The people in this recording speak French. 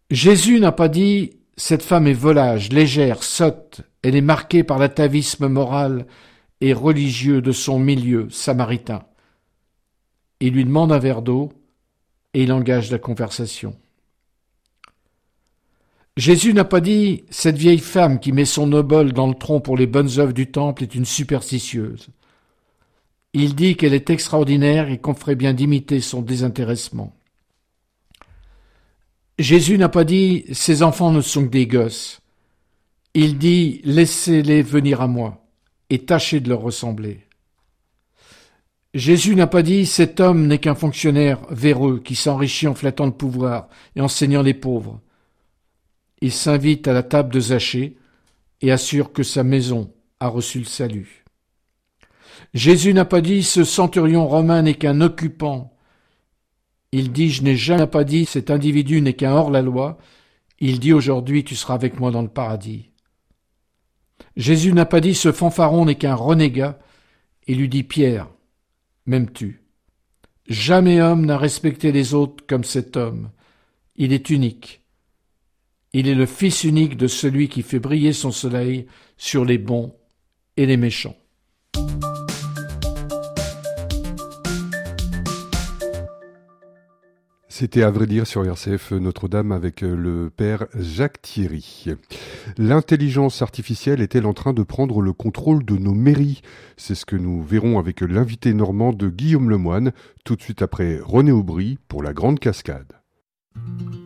Jésus n'a pas dit « cette femme est volage, légère, sotte, elle est marquée par l'atavisme moral et religieux de son milieu samaritain ». Il lui demande un verre d'eau et il engage la conversation. Jésus n'a pas dit « cette vieille femme qui met son obole dans le tronc pour les bonnes œuvres du temple est une superstitieuse ». Il dit qu'elle est extraordinaire et qu'on ferait bien d'imiter son désintéressement. Jésus n'a pas dit « ces enfants ne sont que des gosses ». Il dit « laissez-les venir à moi et tâchez de leur ressembler ». Jésus n'a pas dit « cet homme n'est qu'un fonctionnaire véreux qui s'enrichit en flattant le pouvoir et en saignant les pauvres ». Il s'invite à la table de Zachée et assure que sa maison a reçu le salut. Jésus n'a pas dit « ce centurion romain n'est qu'un occupant ». Il dit « je n'ai jamais pas dit cet individu n'est qu'un hors-la-loi ». Il dit « aujourd'hui tu seras avec moi dans le paradis ». Jésus n'a pas dit « ce fanfaron n'est qu'un renégat ». Il lui dit « Pierre, m'aimes-tu » Jamais homme n'a respecté les autres comme cet homme. Il est unique. Il est le fils unique de celui qui fait briller son soleil sur les bons et les méchants. C'était à vrai dire sur RCF Notre-Dame avec le père Jacques Thierry. L'intelligence artificielle est-elle en train de prendre le contrôle de nos mairies ? C'est ce que nous verrons avec l'invité normand de Guillaume Lemoine, tout de suite après René Aubry pour La Grande Cascade.